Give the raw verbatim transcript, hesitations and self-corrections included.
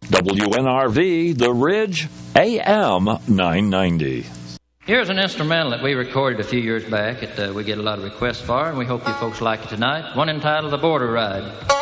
W N R V, The Ridge, A M nine ninety. Here's an instrumental that we recorded a few years back that uh, we get a lot of requests for, and we hope you folks like it tonight. One entitled The Border Ride.